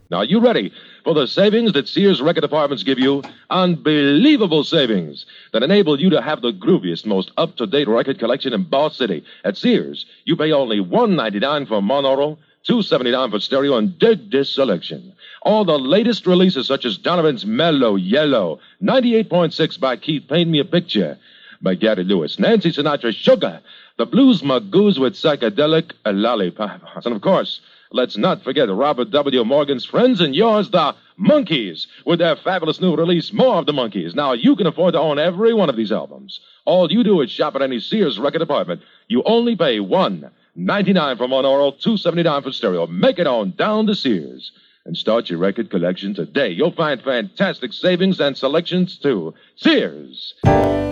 Now, you ready for the savings that Sears record departments give you? Unbelievable savings that enable you to have the grooviest, most up-to-date record collection in Boss City. At Sears, you pay only $1.99 for monaural, $2.79 for stereo, and dig this selection. All the latest releases, such as Donovan's Mellow Yellow, 98.6 by Keith, Paint Me a Picture by Gary Lewis, Nancy Sinatra's Sugar, the Blues Magoos with Psychedelic Lollipops, and of course, let's not forget Robert W. Morgan's friends and yours, the Monkees, with their fabulous new release, More of the Monkees. Now, you can afford to own every one of these albums. All you do is shop at any Sears record department. You only pay $1.99 for monaural, $2.79 for stereo. Make it on down to Sears and start your record collection today. You'll find fantastic savings and selections, too. Sears.